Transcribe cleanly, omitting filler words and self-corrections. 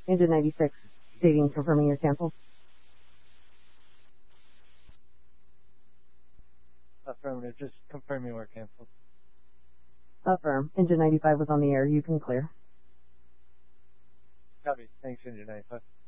Engine 96, stating confirming you're canceled. Affirmative, just confirm you were canceled. Affirm. Engine 95 was on the air. You can clear. Copy. Thanks, Engine 95.